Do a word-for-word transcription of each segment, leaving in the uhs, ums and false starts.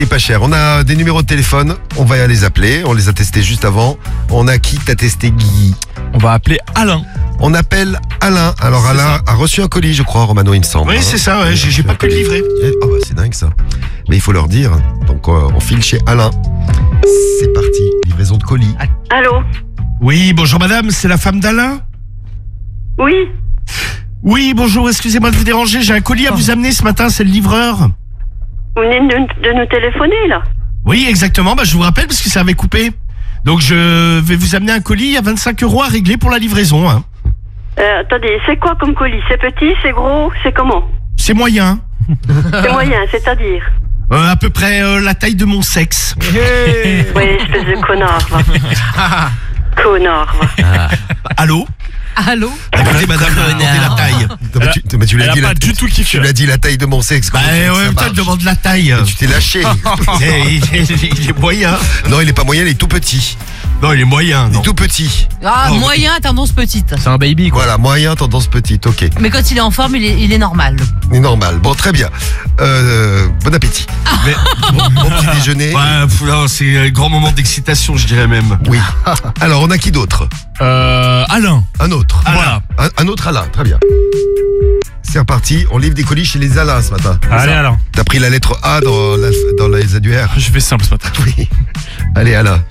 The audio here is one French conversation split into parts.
C'est pas cher. On a des numéros de téléphone. On va les appeler. On les a testés juste avant. On a qui t'a testé, Guy? On va appeler Alain. On appelle Alain. Alors Alain a reçu un colis, je crois, Romano, il me semble. Oui, c'est ça, ouais, j'ai, j'ai pas pu le livrer. Oh bah c'est dingue ça. Mais il faut leur dire. Donc euh, on file chez Alain. C'est parti, livraison de colis. Allô? Oui, bonjour madame, c'est la femme d'Alain? Oui? Oui, bonjour, excusez-moi de vous déranger, j'ai un colis à vous amener ce matin, c'est le livreur. Vous venez de, de nous téléphoner, là? Oui, exactement, bah, je vous rappelle parce que ça avait coupé. Donc je vais vous amener un colis à vingt-cinq euros à régler pour la livraison. Hein. Euh, attendez, c'est quoi comme colis? C'est petit, c'est gros, c'est comment? C'est moyen. C'est moyen, c'est-à-dire? Euh, à peu près euh, la taille de mon sexe. Oui, espèce de connard, va. Connard, va. Allô? Allô? Écoutez madame, demandez la taille. Non, mais tu, mais tu l'as Elle a dit pas la, du tout kiffé. tu l'as dit la taille de mon sexe. Bah comment en ça même temps, marche elle demande la taille. Mais tu t'es lâché. Eh, il, est, il est moyen. Non, il est pas moyen, il est tout petit. Non, il est moyen. Il Non. est tout petit. Ah, Oh, moyen, tendance petite. C'est un baby quoi. Voilà, moyen, tendance petite, ok. Mais quand il est en forme, il est, il est normal. C'est normal. Bon, très bien. Euh, bon appétit. Mais, Bon, bon petit déjeuner. ouais, pff, non, c'est un grand moment d'excitation, je dirais même. Oui. Alors, on a qui d'autre? Euh, Alain. Un autre. Voilà. Un, un autre Alain, très bien. C'est reparti, on livre des colis chez les Alains ce matin. Allez Alain. T'as pris la lettre A dans, la, dans les annuaires? Je fais simple ce matin. Oui. Allez Alain.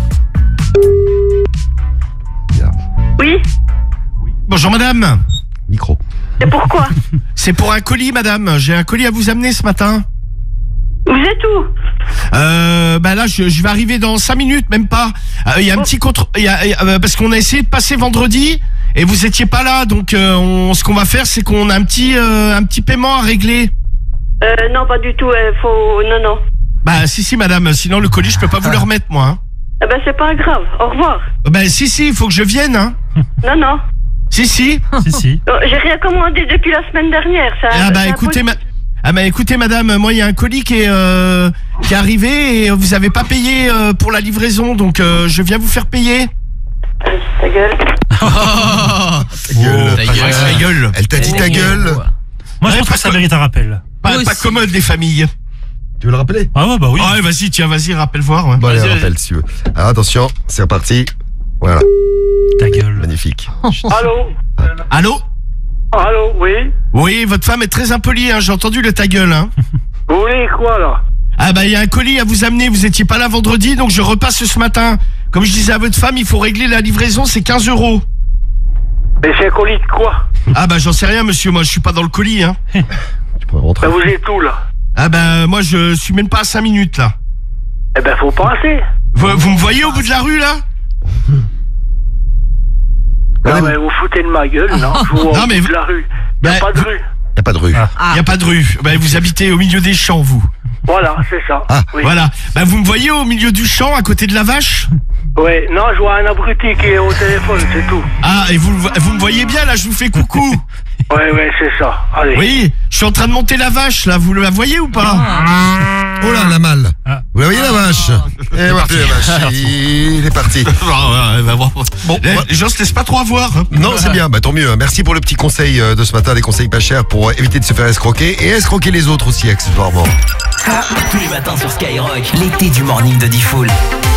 Bien. Oui? Bonjour madame. Micro. C'est pourquoi? C'est pour un colis madame. J'ai un colis à vous amener ce matin. Vous êtes où? Euh, bah là, je, je vais arriver dans cinq minutes, même pas. Il euh, y a un petit contre, il y a, y a, euh, parce qu'on a essayé de passer vendredi et vous étiez pas là, donc euh, on, ce qu'on va faire, c'est qu'on a un petit, euh, un petit paiement à régler. Euh, non, pas du tout, euh, faut... Non, non. Bah si si madame, sinon le colis je peux pas vous le remettre moi. Hein. Eh ben, c'est pas grave, au revoir. Bah si si, il faut que je vienne. Hein. Non, non. Si si. Si si. Oh, j'ai rien commandé depuis la semaine dernière, ça... Ah bah ça écoutez, pose- ma... ah bah écoutez madame, moi il y a un colis qui est, euh, qui est arrivé et vous avez pas payé euh, pour la livraison, donc euh, je viens vous faire payer. Euh, Ta gueule. Ta gueule. ta Pas vrai que ça gueule. Elle t'a dit ta gueule. Moi, je Ouais, pense pas que ça co- mérite un rappel. Pas, Moi pas aussi. commode les familles. Tu veux le rappeler? Ah ouais, bah oui. Ouais vas-y, tiens, vas-y, rappelle voir. Ouais. Bon allez, Vas-y, vas-y. rappelle si tu veux. Alors attention, c'est reparti. Voilà, Ta gueule. magnifique. Allô? Allô? Allô, oui? Oui, votre femme est très impolie, hein, j'ai entendu le ta gueule. Hein. Vous voulez quoi, là? Ah bah il y a un colis à vous amener, vous étiez pas là vendredi, donc je repasse ce matin. Comme je disais à votre femme, il faut régler la livraison, c'est quinze euros. Mais c'est un colis de quoi? Ah bah j'en sais rien monsieur, moi je suis pas dans le colis. Hein. Tu pourrais rentrer. Ben, vous êtes où, là? Ah bah moi je suis même pas à cinq minutes là. Eh ben, faut passer. Vous, vous me voyez au bout de la rue là? Non, Madame- mais vous foutez de ma gueule, non? Je vous Non, mais de vous- la rue. Ben, Y'a pas de rue. Y a pas de rue. Il y a pas de rue. Bah vous habitez au milieu des champs vous. Voilà, c'est ça. Ah, oui. Voilà. Bah vous me voyez au milieu du champ à côté de la vache? Ouais, non, je vois un abruti qui est au téléphone, c'est tout. Ah et vous, vous me voyez bien là, je vous fais coucou. Ouais, ouais, c'est ça. Allez. Oui, je suis en train de monter la vache là, vous la voyez ou pas? Oh là, la malle. Ah. Vous la voyez la vache? Eh, voilà, la vache. Il est parti. Ah, ouais, va voir. Bon, les, moi- les gens se laissent pas trop avoir. Hein. Non, c'est bien, bah tant mieux. Merci pour le petit conseil euh, de ce matin, des conseils pas chers pour euh, éviter de se faire escroquer et escroquer les autres aussi accessoirement. Tous les matins sur Skyrock, l'été du morning de Diffoul.